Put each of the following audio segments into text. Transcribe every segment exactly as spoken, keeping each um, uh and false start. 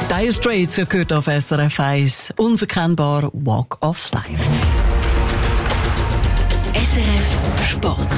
Dire Straits gehört auf S R F eins. Unverkennbar Walk of Life. S R F Sport.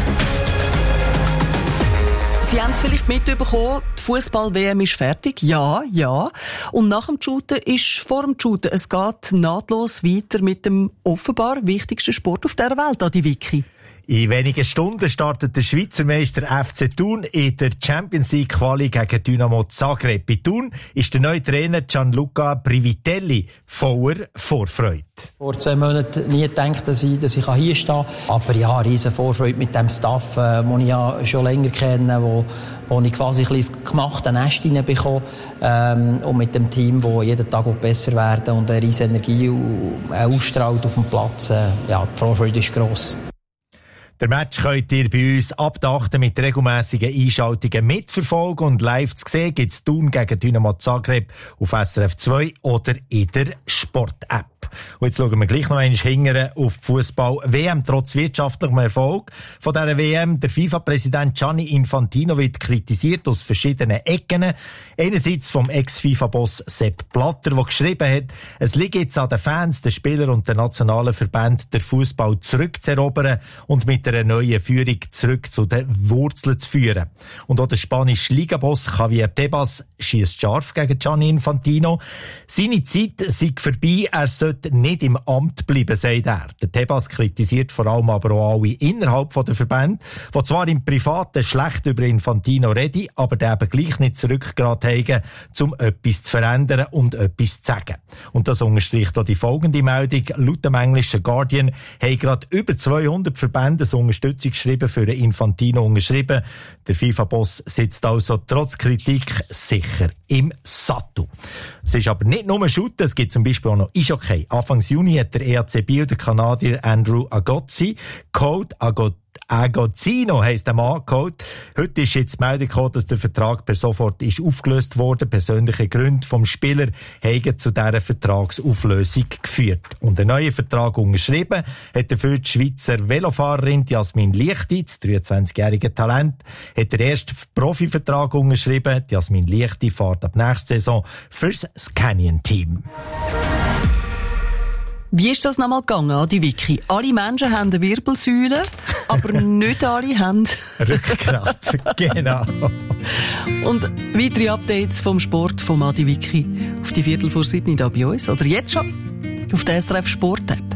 Sie haben es vielleicht mitbekommen, die Fußball-W M ist fertig. Ja, ja. Und nach dem Shooten ist vor dem Shooten. Es geht nahtlos weiter mit dem offenbar wichtigsten Sport auf dieser Welt, Adi Vicky. In wenigen Stunden startet der Schweizer Meister F C Thun in der Champions League Quali gegen Dynamo Zagreb. Bei Thun ist der neue Trainer Gianluca Privitelli voller Vorfreude. Vor zwei Monaten nie gedacht, dass ich, dass ich hier stehen kann. Aber ja, riesen Vorfreude mit dem Staff, äh, den ich ja schon länger kenne, wo, wo ich quasi ein bisschen gemachte Nest reinbekomme. Ähm, und mit dem Team, das jeden Tag besser werden und eine riesen Energie ausstrahlt auf dem Platz. Äh, ja, die Vorfreude ist gross. Der Match könnt ihr bei uns ab der achten mit regelmässigen Einschaltungen mitverfolgen und live zu sehen gibt es Thun gegen Dynamo Zagreb auf S R F zwei oder in der Sport-App. Und jetzt schauen wir gleich noch einmal hingern auf die Fußball-W M. Trotz wirtschaftlichem Erfolg von dieser W M. Der FIFA-Präsident Gianni Infantino wird kritisiert aus verschiedenen Ecken. Einerseits vom Ex-FIFA-Boss Sepp Blatter, der geschrieben hat, es liegt jetzt an den Fans, den Spielern und den nationalen Verbänden, den Fußball zurückzuerobern und mit einer neuen Führung zurück zu den Wurzeln zu führen. Und auch der spanische Ligaboss Javier Tebas schiesst scharf gegen Gianni Infantino. Seine Zeit sei vorbei, er sollte nicht im Amt bleiben, sagt er. Der Tebas kritisiert vor allem aber auch alle innerhalb der Verbände, die zwar im Privaten schlecht über Infantino reden, aber der eben gleich nicht zurückgerät haben, um etwas zu verändern und etwas zu sagen. Und das unterstreicht auch die folgende Meldung. Laut dem englischen Guardian haben gerade über zweihundert Verbände eine Unterstützungsschreiben für den Infantino unterschrieben. Der FIFA-Boss sitzt also trotz Kritik sicher im Sattel. Es ist aber nicht nur Shooten, es gibt zum Beispiel auch noch Eishockey. Anfang Juni hat der E A C Biel, der Kanadier Andrew Agozzi, Code Agot Agozzino heisst der Mann geholt. Heute ist jetzt die Meldung gekommen, dass der Vertrag per sofort ist aufgelöst wurde. Persönliche Gründe vom Spieler haben zu dieser Vertragsauflösung geführt. Und einen neuen Vertrag unterschrieben hat dafür die Schweizer Velofahrerin Jasmin Liechti, das dreiundzwanzigjährige Talent, hat den ersten Profivertrag unterschrieben. Jasmin Liechti fährt ab nächster Saison fürs Scanion-Team. Wie ist das nochmal gegangen, Adi Vicky? Alle Menschen haben eine Wirbelsäule, aber nicht alle haben Rückgrat. Genau. Und weitere Updates vom Sport von Adi Vicky auf die Viertel vor sieben da bei uns oder jetzt schon auf der S R F Sport App.